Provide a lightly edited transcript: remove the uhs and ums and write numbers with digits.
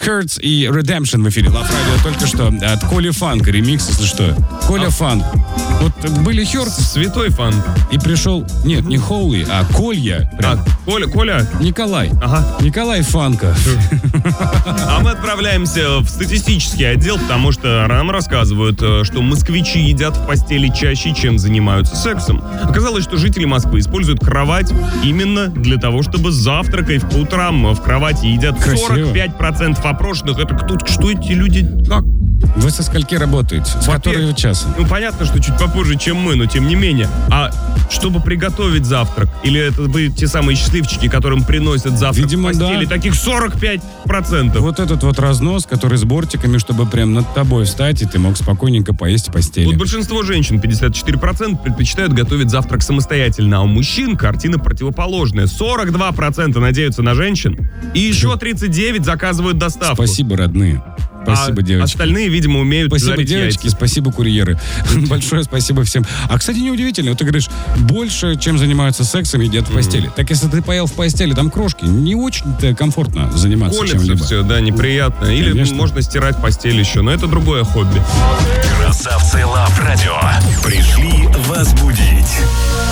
Hurts и Redemption в эфире. Love Radio только что от Коли Фанк. Ремикс, если что. Коля Фанк. Вот были Hurts. Святой Фанк. И пришел... Нет, не Holy, а Колья. Прям. Коля? Николай. Ага. Николай Фанка. А мы отправляемся в статистический отдел, потому что нам рассказывают, что москвичи едят в постели чаще, чем занимаются сексом. Оказалось, что жители Москвы используют кровать именно для того, чтобы завтракать по утрам в кровати едят. Красиво. 45% опрошенных. Это кто, что эти люди? Как? Вы со скольки работаете? С которого часа? Ну, понятно, что чуть попозже, чем мы, но тем не менее. А чтобы приготовить завтрак, или это были те самые счастливчики, которым приносят завтрак, видимо, в постели, да. Таких 45%. Вот этот вот разнос, который с бортиками, чтобы прям над тобой встать, и ты мог спокойненько поесть в постели. Вот большинство женщин, 54%, предпочитают готовить завтрак самостоятельно, а у мужчин картина противоположная. 42% надеются на женщин, и еще 39% заказывают доставку. Спасибо, родные. Спасибо, девочки. Остальные, видимо, умеют Спасибо, жарить девочки, яйца. спасибо, курьеры. Большое спасибо всем. А, кстати, неудивительно, вот ты говоришь, больше, чем занимаются сексом, едят в постели. Так если ты поел в постели, там крошки, не очень-то комфортно заниматься Колется чем-либо. все, да, неприятно. Или Конечно. можно стирать постель еще, но это другое хобби. Красавцы Лав Радио. Пришли возбудить.